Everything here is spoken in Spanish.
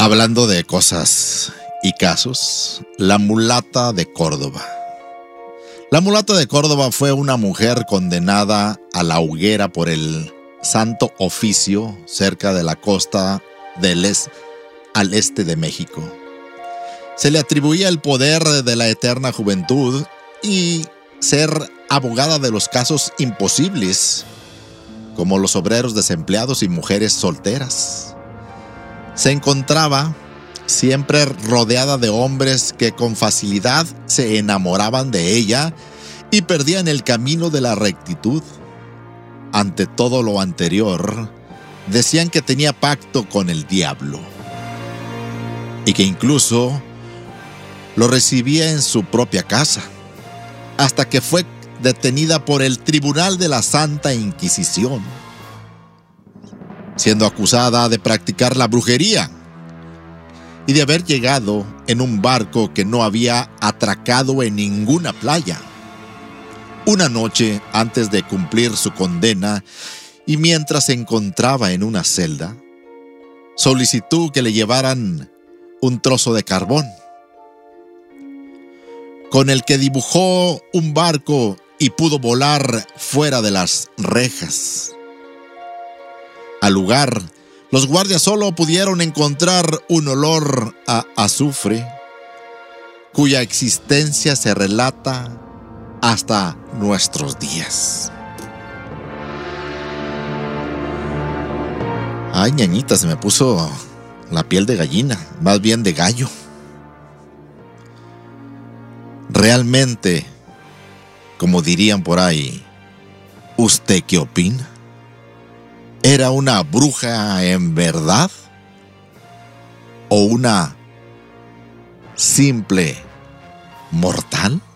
Hablando de cosas y casos, la mulata de Córdoba. La mulata de Córdoba fue una mujer condenada a la hoguera por el Santo Oficio cerca de la costa al este de México. Se le atribuía el poder de la eterna juventud y ser abogada de los casos imposibles, como los obreros desempleados y mujeres solteras. Se encontraba siempre rodeada de hombres que con facilidad se enamoraban de ella y perdían el camino de la rectitud. Ante todo lo anterior, decían que tenía pacto con el diablo y que incluso lo recibía en su propia casa, hasta que fue detenida por el Tribunal de la Santa Inquisición, siendo acusada de practicar la brujería y de haber llegado en un barco que no había atracado en ninguna playa. Una noche antes de cumplir su condena y mientras se encontraba en una celda, solicitó que le llevaran un trozo de carbón, con el que dibujó un barco y pudo volar fuera de las rejas. Al lugar, los guardias solo pudieron encontrar un olor a azufre, cuya existencia se relata hasta nuestros días. Ay, ñañita, se me puso la piel de gallina, más bien de gallo. Realmente, como dirían por ahí, ¿usted qué opina? ¿Era una bruja en verdad? ¿O una simple mortal?